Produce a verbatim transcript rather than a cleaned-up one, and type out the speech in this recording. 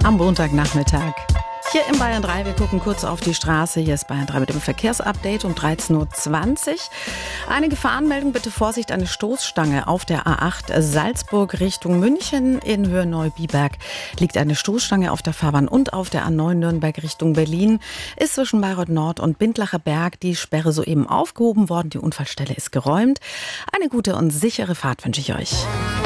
am Montagnachmittag. Hier im Bayern drei, wir gucken kurz auf die Straße. Hier ist Bayern drei mit dem Verkehrsupdate um dreizehn Uhr zwanzig. Eine Gefahrenmeldung, bitte Vorsicht, eine Stoßstange auf der A acht Salzburg Richtung München. In Höhe Neubiberg liegt eine Stoßstange auf der Fahrbahn und auf der A neun Nürnberg Richtung Berlin. Ist zwischen Bayreuth Nord und Bindlacher Berg die Sperre soeben aufgehoben worden. Die Unfallstelle ist geräumt. Eine gute und sichere Fahrt wünsche ich euch.